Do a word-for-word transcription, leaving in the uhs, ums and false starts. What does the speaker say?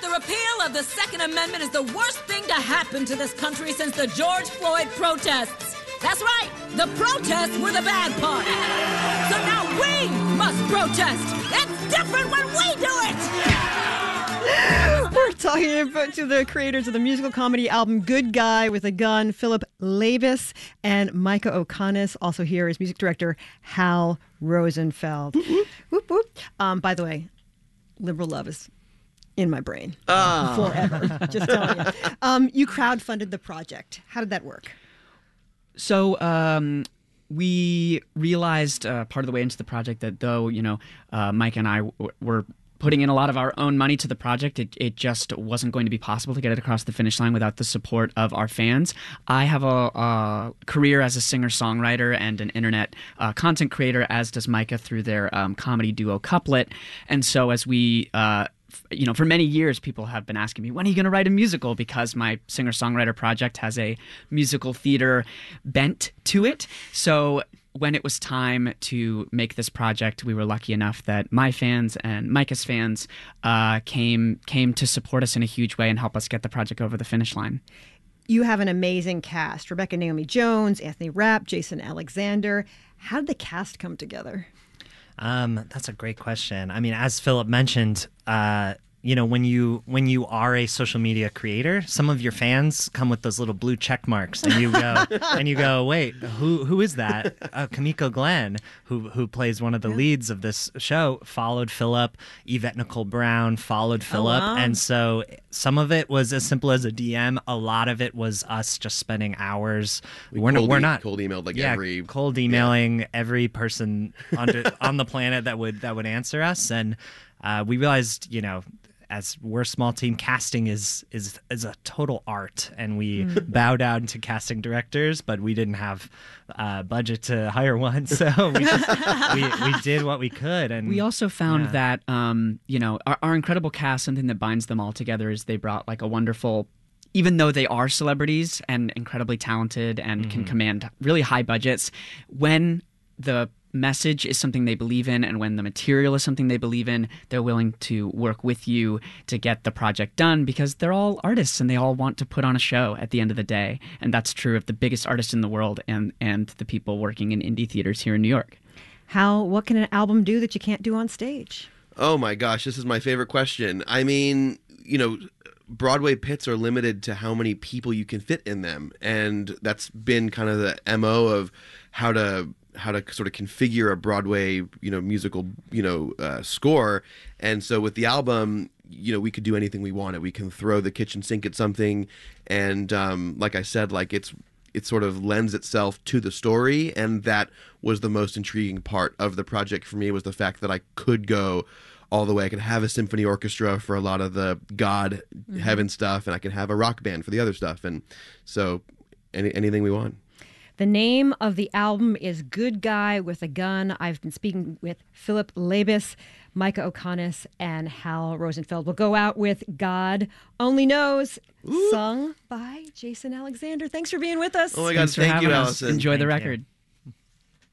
repeal of the Second Amendment is the worst thing to happen to this country since the George Floyd protests. That's right, the protests were the bad part. So now we must protest. It's different when we do it. We're talking about to the creators of the musical comedy album Good Guy with a Gun, Philip Labis, and Micah O'Conness. Also here is music director Hal Rosenfeld. Whoop, whoop. Um, by the way, liberal love is in my brain oh. forever. Just telling you. Um, you crowdfunded the project. How did that work? So um, we realized uh, part of the way into the project that though, you know, uh, Mike and I w- were putting in a lot of our own money to the project, it, it just wasn't going to be possible to get it across the finish line without the support of our fans. I have a, a career as a singer-songwriter and an internet uh, content creator, as does Micah through their um, comedy duo Couplet. And so as we... Uh, You know, for many years, people have been asking me, when are you going to write a musical? Because my singer-songwriter project has a musical theater bent to it. So when it was time to make this project, we were lucky enough that my fans and Micah's fans uh, came came to support us in a huge way and help us get the project over the finish line. You have an amazing cast. Rebecca Naomi Jones, Anthony Rapp, Jason Alexander. How did the cast come together? Um, that's a great question. I mean, as Philip mentioned, uh, you know, when you when you are a social media creator, some of your fans come with those little blue check marks, and you go and you go, wait, who who is that? Uh, Kamiko Glenn, who who plays one of the yeah. leads of this show, followed Philip. Yvette Nicole Brown followed Philip, oh, wow. and so some of it was as simple as a D M. A lot of it was us just spending hours. We we're, cold we're e- not cold emailed like yeah, every cold emailing yeah. every person on on the planet that would that would answer us, and uh, we realized, you know, as we're a small team, casting is is is a total art, and we mm. bow down to casting directors, but we didn't have uh, budget to hire one, so we, just, we we did what we could. And we also found yeah. that um, you know, our, our incredible cast, something that binds them all together is they brought like a wonderful, even though they are celebrities and incredibly talented and mm-hmm. can command really high budgets, when the message is something they believe in and when the material is something they believe in, they're willing to work with you to get the project done, because they're all artists and they all want to put on a show at the end of the day. And that's true of the biggest artists in the world and, and the people working in indie theaters here in New York. Hal, what can an album do that you can't do on stage? Oh my gosh, this is my favorite question. I mean, you know, Broadway pits are limited to how many people you can fit in them. And that's been kind of the M O of how to how to sort of configure a Broadway, you know, musical, you know, uh, score. And so with the album, you know, we could do anything we wanted. We can throw the kitchen sink at something. And um, like I said, like it's, it sort of lends itself to the story. And that was the most intriguing part of the project for me, was the fact that I could go all the way. I could have a symphony orchestra for a lot of the God, mm-hmm. heaven stuff, and I could have a rock band for the other stuff. And so any, anything we want. The name of the album is Good Guy with a Gun. I've been speaking with Philip Labis, Micah O'Conness, and Hal Rosenfeld. We'll go out with God Only Knows, Ooh. sung by Jason Alexander. Thanks for being with us. Oh my God, Thanks thank for you, having us. Allison. Enjoy Thank the you. record.